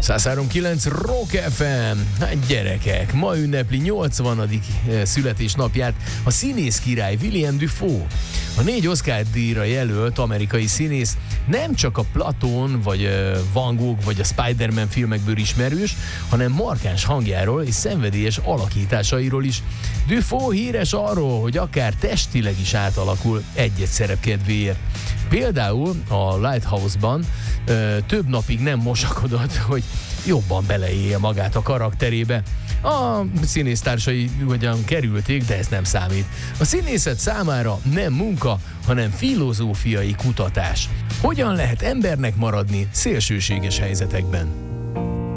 103.9 Rock FM. Hát gyerekek, ma ünnepli 80. születésnapját a színész király Willem Dafoe. A 4 Oscar-díjra jelölt amerikai színész nem csak a Platón, vagy Van Gogh, vagy a Spider-Man filmekből ismerős, hanem markáns hangjáról és szenvedélyes alakításairól is. Dafoe híres arról, hogy akár testileg is átalakul egy-egy szerep kedvéért. Például a Lighthouse-ban több napig nem mosakodott, hogy jobban beleélje magát a karakterébe. A színésztársai ugyan kerülték, de ez nem számít. A színészet számára nem munka, hanem filozófiai kutatás. Hogyan lehet embernek maradni szélsőséges helyzetekben?